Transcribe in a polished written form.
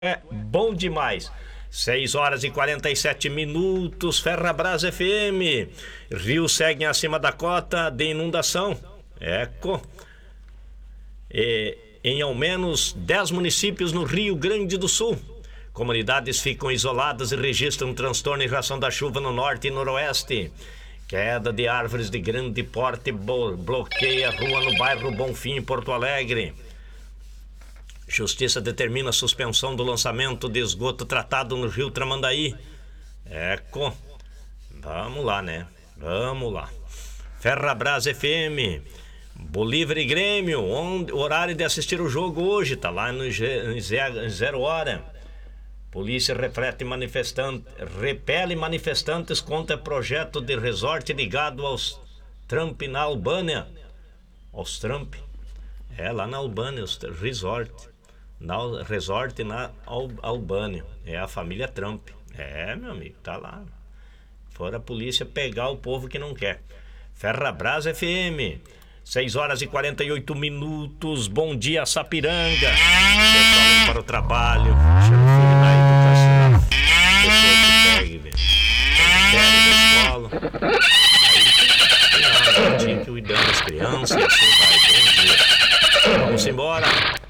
É bom demais. 6 horas e 47 minutos, Ferrabras FM. Rios seguem acima da cota de inundação. Em ao menos 10 municípios no Rio Grande do Sul. Comunidades ficam isoladas e registram transtorno em razão da chuva no norte e noroeste. Queda de árvores de grande porte bloqueia a rua no bairro Bonfim, em Porto Alegre. Justiça determina a suspensão do lançamento de esgoto tratado no Rio Tramandaí. Vamos lá, né? Vamos lá. Ferrabras FM. Bolívar e Grêmio. Horário de assistir o jogo hoje. Tá lá no 0 hora. Polícia repele manifestantes contra projeto de resort ligado aos Trump na Albânia. Aos Trump? Lá na Albânia, os resort na Albânia. É a família Trump. Meu amigo, tá lá. Fora a polícia pegar o povo que não quer. Ferrabras FM. 6 horas e 48 minutos. Bom dia, Sapiranga. Pessoal indo para o trabalho. Chama o filho da educação. Pessoa que pega da escola. Aí tem que cuidando das crianças. E assim vai. Bom dia. Vamos embora.